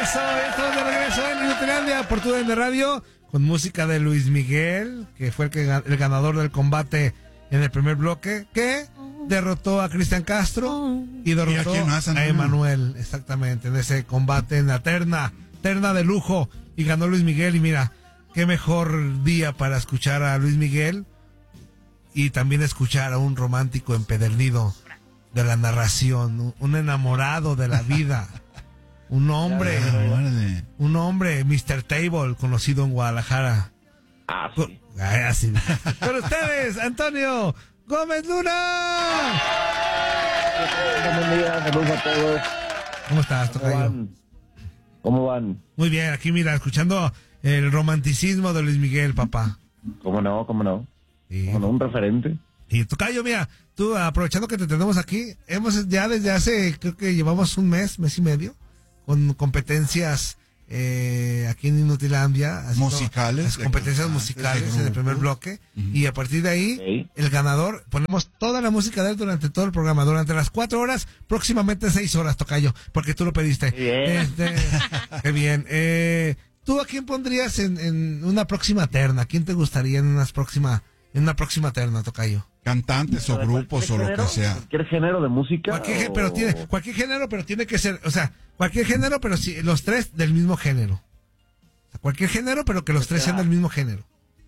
Eso, estamos de regreso en Inutilandia por TUDN Radio con música de Luis Miguel, que fue el ganador del combate en el primer bloque, que derrotó a Cristian Castro y derrotó a Emanuel, exactamente, en ese combate en la terna de lujo, y ganó Luis Miguel. Y mira, qué mejor día para escuchar a Luis Miguel y también escuchar a un romántico empedernido de la narración, un enamorado de la vida. Un hombre, Mr. Table, conocido en Guadalajara. Sí. Así. Con ustedes, Antonio Gómez Luna. Buen día, saludos a todos. ¿Cómo estás, tocayo? ¿Cómo van? Muy bien, aquí mira, escuchando el romanticismo de Luis Miguel, papá. ¿Cómo no? Sí. ¿Cómo no? Un referente. Y tocayo, mira, tú, aprovechando que te tenemos aquí, hemos ya desde hace, creo que llevamos un mes y medio, con competencias aquí en Inutilandia. Musicales. Competencias musicales en el primer bloque. Y a partir de ahí, el ganador, ponemos toda la música de él durante todo el programa, durante las 4 horas, próximamente 6 horas, tocayo, porque tú lo pediste. Bien. Qué bien. ¿Tú a quién pondrías en una próxima terna? ¿Quién te gustaría en una próxima terna, tocayo? Cantantes o grupos o lo que sea. ¿Cualquier género de música? Cualquier género, pero tiene que ser, o sea, cualquier género, pero sí, los tres del mismo género. O sea, cualquier género, pero que los tres sean del mismo género.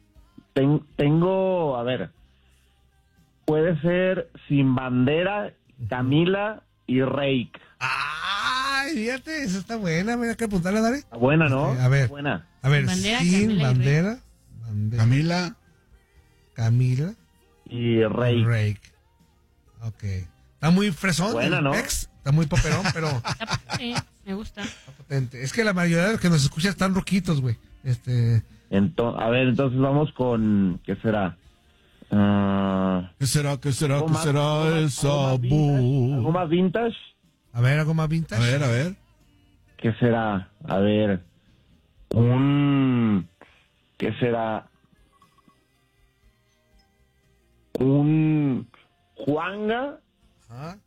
Tengo, a ver, puede ser Sin Bandera, Camila y Reik. Ay, fíjate, eso está buena, mira que apuntarla, dale. Está buena, ¿no? A ver, buena. A ver, Bandera, Sin Camila Bandera, Camila y Reik. Ok. Está muy fresón. Buena, ¿no? Está muy poperón, pero... Sí, me gusta. Está potente. Es que la mayoría de los que nos escuchan están roquitos, güey. Entonces vamos con... ¿Qué será? ¿Qué será esa ¿Algo más vintage? A ver, algo más vintage. A ver. ¿Qué será? A ver. ¿Qué será? Un Juanga. Ajá.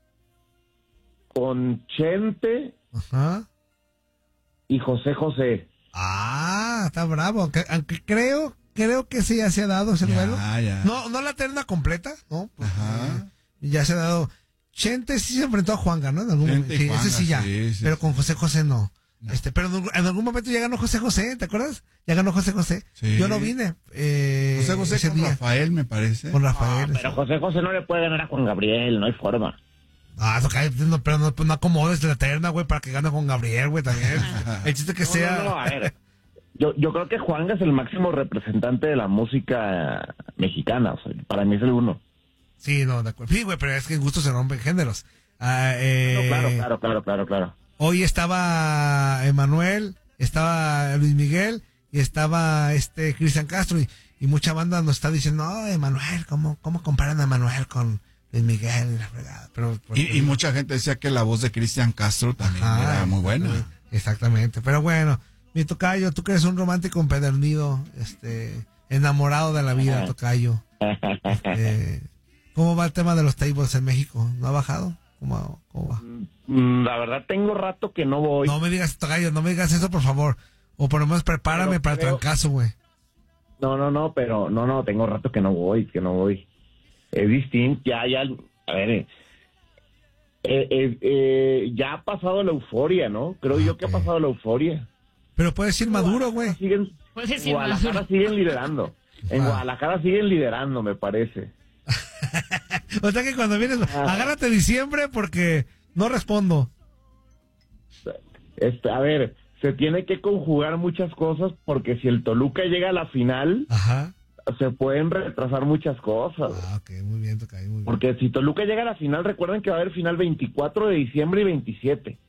Con Chente. Ajá. Y José José. Ah, está bravo. Aunque creo que sí ya se ha dado ese duelo. Ya. No la terna completa, ¿no? Pues, Ajá. Ya se ha dado. Chente sí se enfrentó a Juanga, ¿no? En algún momento. Sí, Juanga, ese sí ya. sí. Pero con José José no. Pero en algún momento ya ganó José José, ¿te acuerdas? Ya ganó José José. Sí. Yo no vine. José José ese con día. Rafael, me parece. Con Rafael. Pero José José no le puede ganar a Juan Gabriel, no hay forma. Pero no acomodes la terna, güey, para que gane con Gabriel, güey, también. El chiste que sea... No, a ver. Yo creo que Juanga es el máximo representante de la música mexicana, o sea, para mí es el uno. Sí, no, de acuerdo. Sí, güey, pero es que en gusto se rompen géneros. Claro. Hoy estaba Emanuel, estaba Luis Miguel y estaba Cristian Castro y mucha banda nos está diciendo, no, Emanuel, ¿cómo comparan a Emanuel con Luis Miguel y la fregada? Pero, y mucha gente decía que la voz de Cristian Castro también era muy buena. Exactamente, pero bueno, mi tocayo, tú que eres un romántico empedernido, enamorado de la vida, tocayo. ¿Cómo va el tema de los tables en México? ¿No ha bajado? ¿Cómo va? La verdad tengo rato que no voy. No me digas, tocayo, no me digas eso, por favor. O por lo menos prepárame para el trancazo, güey. No, tengo rato que no voy. Es distinto, ya, a ver, ya ha pasado la euforia, ¿no? Creo yo que ha pasado la euforia. Pero puedes ir Maduro, güey. Guadalajara siguen liderando. En Guadalajara siguen liderando, me parece. O sea que cuando vienes, agárrate diciembre porque no respondo. A ver, se tiene que conjugar muchas cosas porque si el Toluca llega a la final, se pueden retrasar muchas cosas. Ok, muy bien, tocayo, muy bien. Porque si Toluca llega a la final, recuerden que va a haber final 24 de diciembre y 27.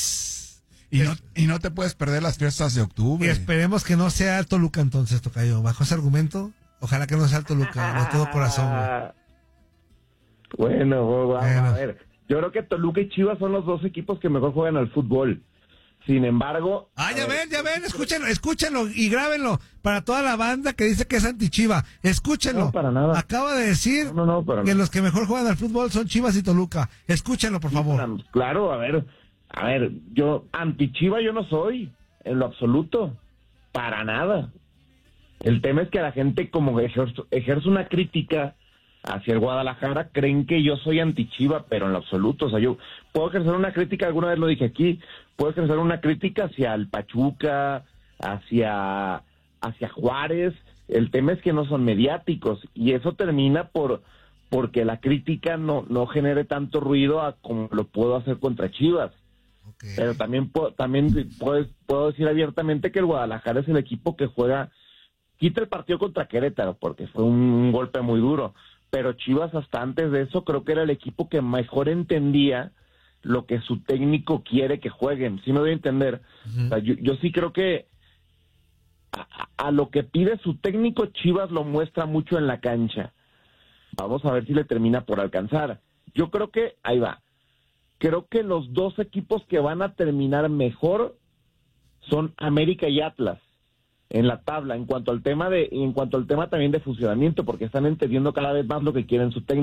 Y no te puedes perder las fiestas de octubre. Y esperemos que no sea el Toluca entonces, tocayo. Bajo ese argumento, ojalá que no sea el Toluca, de todo corazón, güey. Bueno, a ver. Yo creo que Toluca y Chivas son los dos equipos que mejor juegan al fútbol. Sin embargo... Ya ven, escúchenlo y grábenlo para toda la banda que dice que es anti-Chiva. Escúchenlo. No, para nada. Acaba de decir para que los que mejor juegan al fútbol son Chivas y Toluca. Escúchenlo, por favor. Claro, a ver, A ver, yo anti-Chiva yo no soy, en lo absoluto, para nada. El tema es que la gente como ejerce una crítica hacia el Guadalajara, creen que yo soy anti-Chiva, pero en lo absoluto. O sea, yo puedo ejercer una crítica, alguna vez lo dije aquí, puedo ejercer una crítica hacia el Pachuca, hacia Juárez. El tema es que no son mediáticos y eso termina porque la crítica no genere tanto ruido como lo puedo hacer contra Chivas. Okay. Pero también puedo decir abiertamente que el Guadalajara es el equipo que quita el partido contra Querétaro porque fue un golpe muy duro, pero Chivas hasta antes de eso creo que era el equipo que mejor entendía lo que su técnico quiere que jueguen, ¿sí me doy a entender? Uh-huh. O sea, yo sí creo que a lo que pide su técnico, Chivas lo muestra mucho en la cancha. Vamos a ver si le termina por alcanzar. Yo creo que, ahí va, creo que los dos equipos que van a terminar mejor son América y Atlas en la tabla, en cuanto al tema también de funcionamiento, porque están entendiendo cada vez más lo que quieren su técnico.